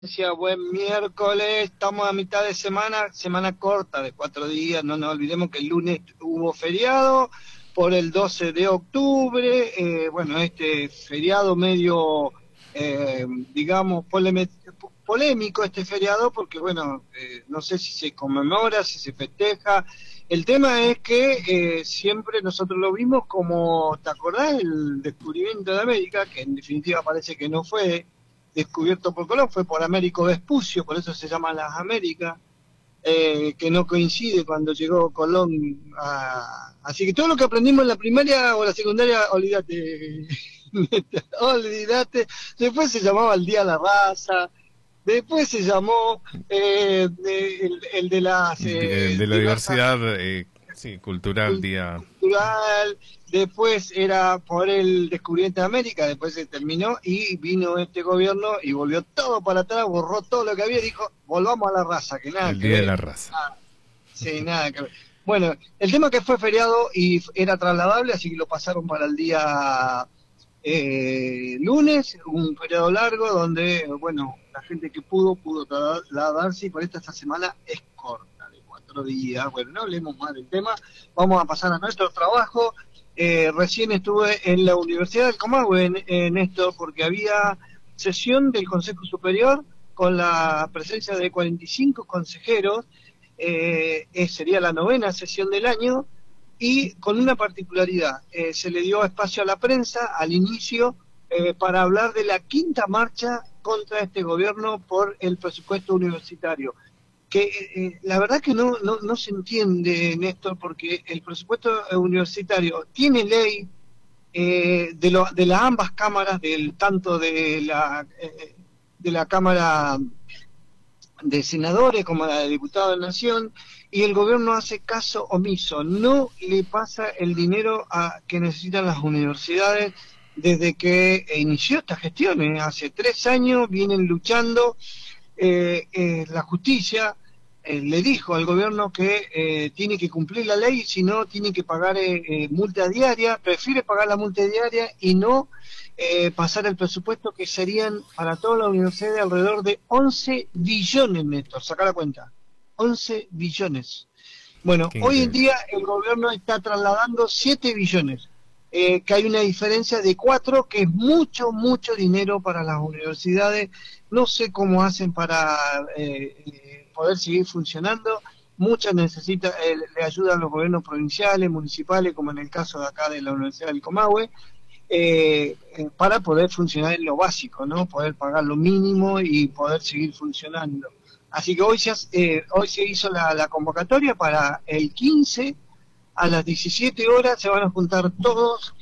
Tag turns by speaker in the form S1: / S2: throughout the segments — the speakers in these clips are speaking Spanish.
S1: Buen miércoles, estamos a mitad de semana, semana corta de 4 días, no nos olvidemos que el lunes hubo feriado por el 12 de octubre, este feriado medio, digamos, polémico este feriado porque, no sé si se conmemora, si se festeja. El tema es que siempre nosotros lo vimos como, ¿te acordás? El descubrimiento de América, que en definitiva parece que no fue descubierto por Colón, fue por Américo Vespucio, por eso se llama las Américas, que no coincide cuando llegó Colón Así que todo lo que aprendimos en la primaria o la secundaria, olvídate, olvídate. Después se llamaba el Día de la Raza, después se llamó el de las
S2: de la diversidad sí, cultural, día
S1: cultural, después era por el descubrimiento de América, después se terminó y vino este gobierno y volvió todo para atrás, borró todo lo que había y dijo, volvamos a la raza, que nada
S2: el
S1: que
S2: día de
S1: ver.
S2: la raza.
S1: Sí, nada que ver. Bueno, el tema que fue feriado y era trasladable, así que lo pasaron para el día lunes, un feriado largo donde, la gente que pudo trasladarse y por esta semana es corta, de 4 días. Bueno, no hablemos más del tema, vamos a pasar a nuestro trabajo. Recién estuve en la Universidad del Comahue, Néstor, porque había sesión del Consejo Superior con la presencia de 45 consejeros. Sería la 9ª sesión del año y con una particularidad, se le dio espacio a la prensa al inicio para hablar de la 5ª marcha contra este gobierno por el presupuesto universitario, que la verdad que no se entiende, Néstor, porque el presupuesto universitario tiene ley de las ambas cámaras, tanto de la Cámara de senadores como de diputados de la Nación, y el gobierno hace caso omiso, no le pasa el dinero que necesitan las universidades desde que inició esta gestión. Hace 3 años vienen luchando. La justicia le dijo al gobierno que tiene que cumplir la ley, si no tiene que pagar multa diaria, prefiere pagar la multa diaria y no pasar el presupuesto, que serían para toda la universidad de alrededor de 11 billones, Néstor, saca la cuenta, 11 billones. Bueno,
S2: Qué
S1: hoy en
S2: increíble.
S1: día el gobierno está trasladando 7 billones, que hay una diferencia de 4, que es mucho, mucho dinero para las universidades. No sé cómo hacen para poder seguir funcionando. Muchas necesitan, le ayudan los gobiernos provinciales, municipales, como en el caso de acá de la Universidad del Comahue, para poder funcionar en lo básico, ¿no? Poder pagar lo mínimo y poder seguir funcionando. Así que hoy se hizo la convocatoria para el 15 a las 17 horas. Se van a juntar todos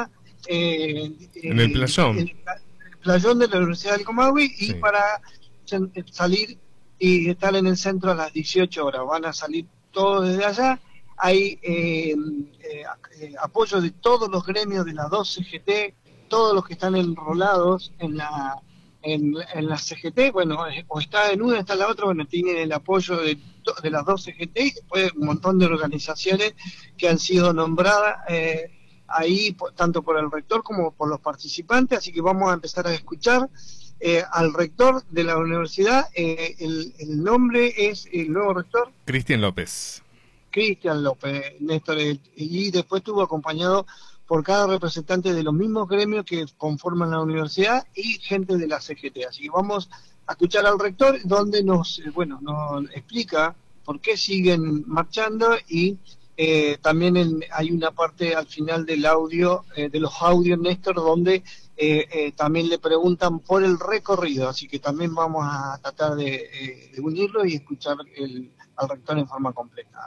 S2: En el playón.
S1: en el playón de la Universidad del Comahue, y
S2: Sí.
S1: para salir y estar en el centro a las 18 horas. Van a salir todos desde allá. Hay apoyo de todos los gremios de las 2 CGT, todos los que están enrolados en la CGT, o está en una, está en la otra, tienen el apoyo de las 2 CGT, y después un montón de organizaciones que han sido nombradas ahí, tanto por el rector como por los participantes. Así que vamos a empezar a escuchar al rector de la universidad. El nombre es el nuevo rector,
S2: Cristian López.
S1: Cristian López, Néstor, y después estuvo acompañado por cada representante de los mismos gremios que conforman la universidad y gente de la CGT. Así que vamos a escuchar al rector, donde nos explica por qué siguen marchando, y también hay una parte al final del audio, de los audios, Néstor, donde también le preguntan por el recorrido. Así que también vamos a tratar de unirlo y escuchar al rector en forma completa.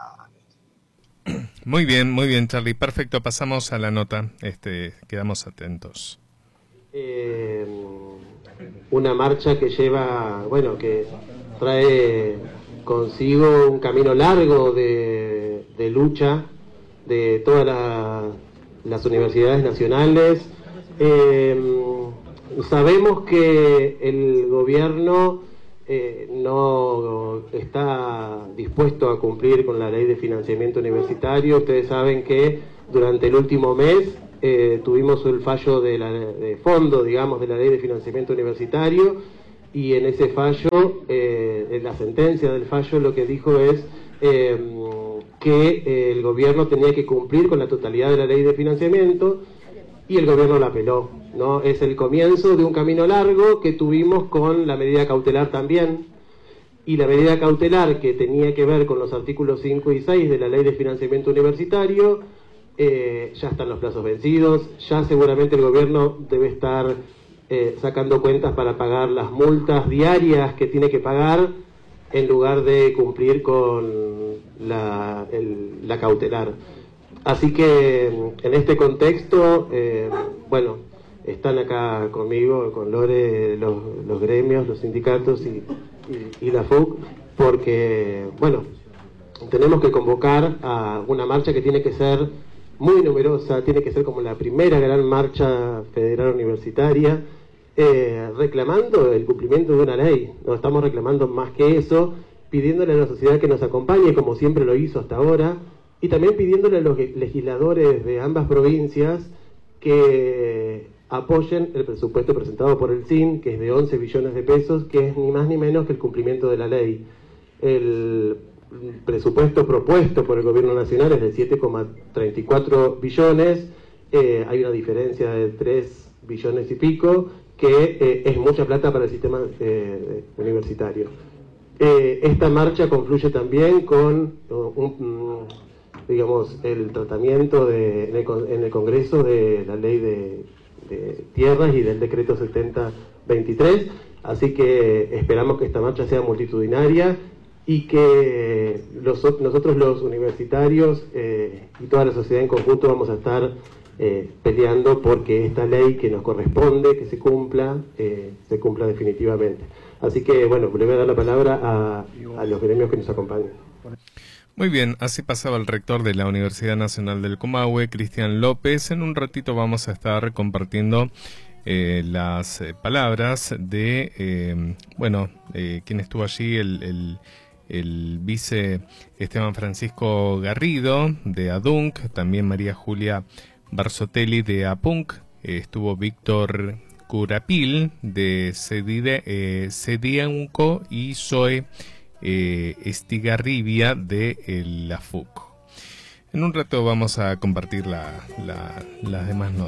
S2: Muy bien, Charlie. Perfecto, pasamos a la nota. Quedamos atentos.
S3: Una marcha que que trae consigo un camino largo de lucha de todas las universidades nacionales. Sabemos que el gobierno no está dispuesto a cumplir con la ley de financiamiento universitario. Ustedes saben que durante el último mes tuvimos el fallo de fondo, digamos, de la ley de financiamiento universitario, y en ese fallo, en la sentencia del fallo, lo que dijo es que el gobierno tenía que cumplir con la totalidad de la ley de financiamiento, y el gobierno la apeló, ¿no? Es el comienzo de un camino largo que tuvimos con la medida cautelar también, y la medida cautelar que tenía que ver con los artículos 5 y 6 de la ley de financiamiento universitario, ya están los plazos vencidos, ya seguramente el gobierno debe estar sacando cuentas para pagar las multas diarias que tiene que pagar en lugar de cumplir con la cautelar. Así que en este contexto, bueno, están acá conmigo, con Lore, los gremios, los sindicatos y la FUC, porque, bueno, tenemos que convocar a una marcha que tiene que ser muy numerosa, tiene que ser como la primera gran marcha federal universitaria, reclamando el cumplimiento de una ley. No estamos reclamando más que eso, pidiéndole a la sociedad que nos acompañe, como siempre lo hizo hasta ahora, y también pidiéndole a los legisladores de ambas provincias que apoyen el presupuesto presentado por el CIN, que es de 11 billones de pesos, que es ni más ni menos que el cumplimiento de la ley. El presupuesto propuesto por el gobierno nacional es de 7,34 billones, hay una diferencia de 3 billones y pico, que es mucha plata para el sistema universitario. Esta marcha confluye también con digamos, el tratamiento en el Congreso de la ley de tierras y del decreto 7023, así que esperamos que esta marcha sea multitudinaria y que nosotros los universitarios y toda la sociedad en conjunto vamos a estar peleando porque esta ley que nos corresponde que se cumpla definitivamente. Así que bueno, le voy a dar la palabra a los gremios que nos acompañan.
S2: Muy bien, así pasaba el rector de la Universidad Nacional del Comahue, Cristian López. En un ratito vamos a estar compartiendo las palabras de, quien estuvo allí, el vice Esteban Francisco Garrido de ADUNC, también María Julia Barzotelli de APUNC, estuvo Víctor Curapil de CEDIANCO y Zoe Estigarribia de la FUC. En un rato vamos a compartir las demás notas.